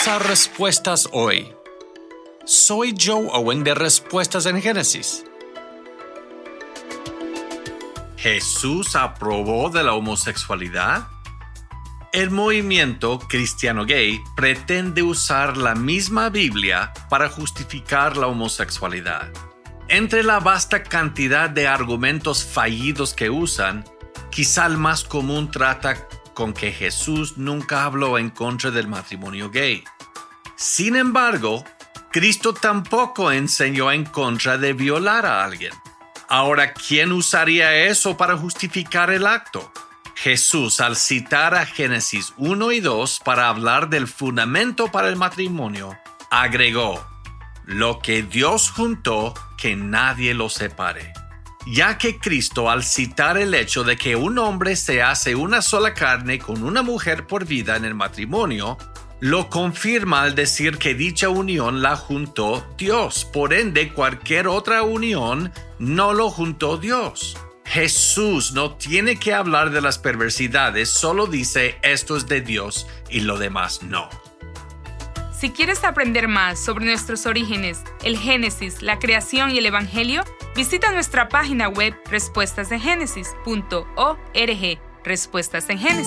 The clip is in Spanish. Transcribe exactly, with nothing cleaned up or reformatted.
Bienvenidos a Respuestas Hoy. Soy Joe Owen de Respuestas en Génesis. ¿Jesús aprobó de la homosexualidad? El movimiento cristiano gay pretende usar la misma Biblia para justificar la homosexualidad. Entre la vasta cantidad de argumentos fallidos que usan, quizá el más común trata con que Jesús nunca habló en contra del matrimonio gay. Sin embargo, Cristo tampoco enseñó en contra de violar a alguien. Ahora, ¿quién usaría eso para justificar el acto? Jesús, al citar a Génesis uno y dos para hablar del fundamento para el matrimonio, agregó: lo que Dios juntó, que nadie lo separe. Ya que Cristo, al citar el hecho de que un hombre se hace una sola carne con una mujer por vida en el matrimonio, lo confirma al decir que dicha unión la juntó Dios. Por ende, cualquier otra unión no lo juntó Dios. Jesús no tiene que hablar de las perversidades, solo dice esto es de Dios y lo demás no. Si quieres aprender más sobre nuestros orígenes, el Génesis, la creación y el Evangelio, visita nuestra página web respuestas en génesis punto org. Respuestas en Génesis.